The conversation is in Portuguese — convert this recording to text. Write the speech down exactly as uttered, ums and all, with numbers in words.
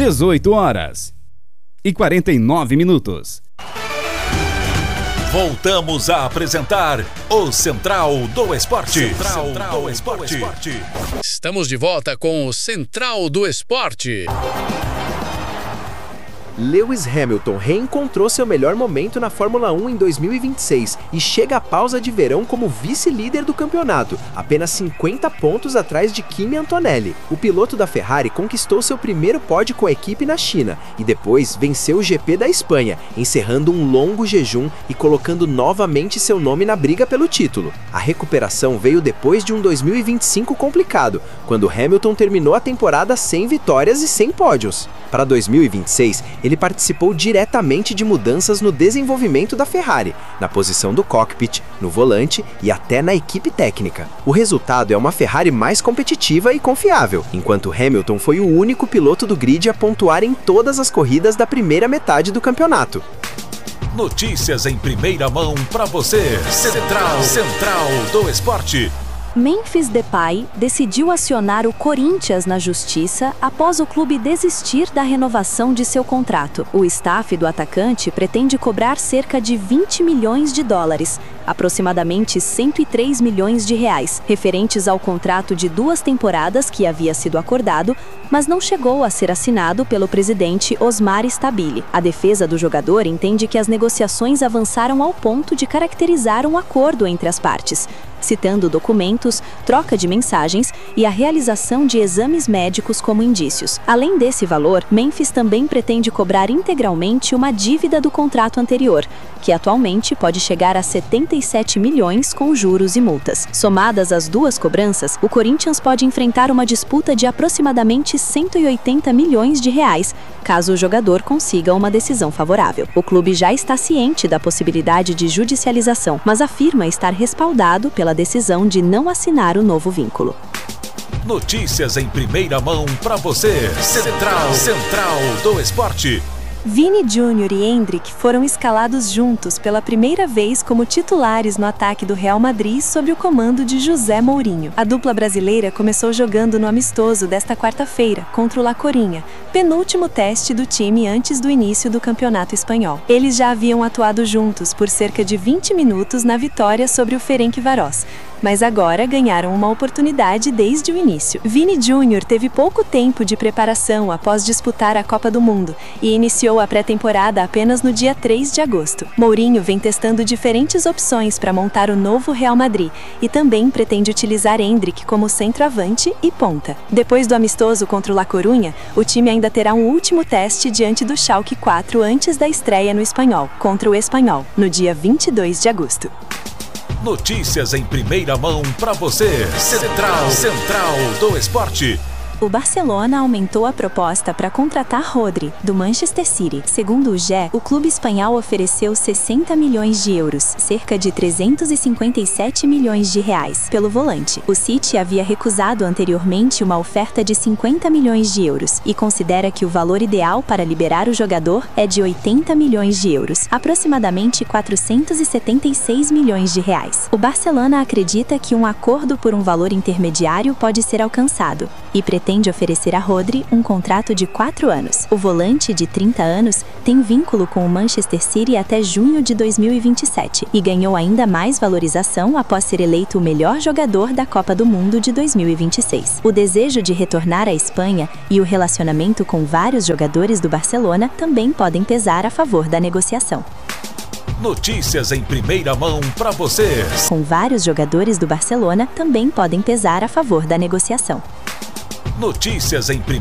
dezoito horas e quarenta e nove minutos. Voltamos a apresentar o Central do Esporte. Central, Central do Esporte. Estamos de volta com o Central do Esporte. Lewis Hamilton reencontrou seu melhor momento na Fórmula um em dois mil e vinte e seis e chega à pausa de verão como vice-líder do campeonato, apenas cinquenta pontos atrás de Kimi Antonelli. O piloto da Ferrari conquistou seu primeiro pódio com a equipe na China e depois venceu o G P da Espanha, encerrando um longo jejum e colocando novamente seu nome na briga pelo título. A recuperação veio depois de um dois mil e vinte e cinco complicado, quando Hamilton terminou a temporada sem vitórias e sem pódios. Para dois mil e vinte e seis, ele participou diretamente de mudanças no desenvolvimento da Ferrari, na posição do cockpit, no volante e até na equipe técnica. O resultado é uma Ferrari mais competitiva e confiável, enquanto Hamilton foi o único piloto do grid a pontuar em todas as corridas da primeira metade do campeonato. Notícias em primeira mão para você. Central, Central do Esporte. Memphis Depay decidiu acionar o Corinthians na justiça após o clube desistir da renovação de seu contrato. O staff do atacante pretende cobrar cerca de vinte milhões de dólares, aproximadamente cento e três milhões de reais, referentes ao contrato de duas temporadas que havia sido acordado, mas não chegou a ser assinado pelo presidente Osmar Stabile. A defesa do jogador entende que as negociações avançaram ao ponto de caracterizar um acordo entre as partes, citando documentos, troca de mensagens e a realização de exames médicos como indícios. Além desse valor, Memphis também pretende cobrar integralmente uma dívida do contrato anterior, que atualmente pode chegar a setenta e sete milhões com juros e multas. Somadas as duas cobranças, o Corinthians pode enfrentar uma disputa de aproximadamente cento e oitenta milhões de reais, caso o jogador consiga uma decisão favorável. O clube já está ciente da possibilidade de judicialização, mas afirma estar respaldado pela decisão de não assinar o novo vínculo. Notícias em primeira mão para você. Central, Central do Esporte. Vini Júnior e Endrick foram escalados juntos pela primeira vez como titulares no ataque do Real Madrid sob o comando de José Mourinho. A dupla brasileira começou jogando no amistoso desta quarta-feira contra o La Coruña, penúltimo teste do time antes do início do campeonato espanhol. Eles já haviam atuado juntos por cerca de vinte minutos na vitória sobre o Ferencváros, mas agora ganharam uma oportunidade desde o início. Vini Júnior teve pouco tempo de preparação após disputar a Copa do Mundo e iniciou a pré-temporada apenas no dia três de agosto. Mourinho vem testando diferentes opções para montar o novo Real Madrid e também pretende utilizar Endrick como centroavante e ponta. Depois do amistoso contra o La Coruña, o time ainda terá um último teste diante do Schalke quatro antes da estreia no Espanhol, contra o Espanhol, no dia vinte e dois de agosto. Notícias em primeira mão para você. Central, Central do Esporte. O Barcelona aumentou a proposta para contratar Rodri, do Manchester City. Segundo o G E, o clube espanhol ofereceu sessenta milhões de euros, cerca de trezentos e cinquenta e sete milhões de reais, pelo volante. O City havia recusado anteriormente uma oferta de cinquenta milhões de euros e considera que o valor ideal para liberar o jogador é de oitenta milhões de euros, aproximadamente quatrocentos e setenta e seis milhões de reais. O Barcelona acredita que um acordo por um valor intermediário pode ser alcançado e pretende pretende oferecer a Rodri um contrato de quatro anos. O volante, de trinta anos, tem vínculo com o Manchester City até junho de dois mil e vinte e sete e ganhou ainda mais valorização após ser eleito o melhor jogador da Copa do Mundo de dois mil e vinte e seis. O desejo de retornar à Espanha e o relacionamento com vários jogadores do Barcelona também podem pesar a favor da negociação. Notícias em primeira mão para você. Com vários jogadores do Barcelona também podem pesar a favor da negociação. Notícias em primeira